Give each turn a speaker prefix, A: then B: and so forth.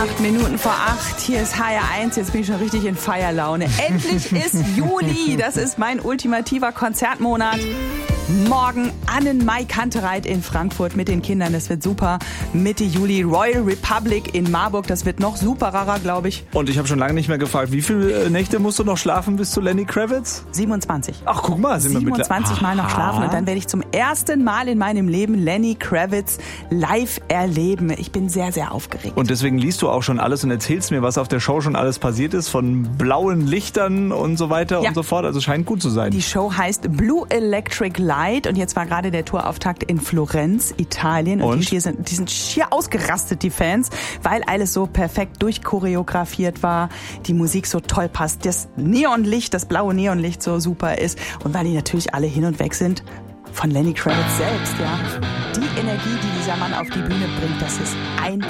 A: 8 Minuten vor 8, hier ist HR1, jetzt bin ich schon richtig in Feierlaune. Endlich ist Juli, das ist mein ultimativer Konzertmonat. Morgen Annen-Mai Kantereit in Frankfurt mit den Kindern, das wird super. Mitte Juli Royal Republic in Marburg, das wird noch superer, glaube ich.
B: Und ich habe schon lange nicht mehr gefragt, wie viele Nächte musst du noch schlafen bis zu Lenny Kravitz?
A: 27.
B: Ach, guck mal, sind wir
A: 27 Mal noch schlafen und dann werde ich zum ersten Mal in meinem Leben Lenny Kravitz live erleben. Ich bin sehr, sehr aufgeregt.
B: Und deswegen liest du auch schon alles und erzählst mir, was auf der Show schon alles passiert ist, von blauen Lichtern und so weiter und so fort. Also scheint gut zu sein.
A: Die Show heißt Blue Electric Light und jetzt war gerade der Tourauftakt in Florenz, Italien. Und die sind schier ausgerastet, die Fans, weil alles so perfekt durchchoreografiert war, die Musik so toll passt, das Neonlicht, das blaue Neonlicht so super ist und weil die natürlich alle hin und weg sind von Lenny Kravitz selbst, ja. Die Energie, die dieser Mann auf die Bühne bringt, das ist einzigartig.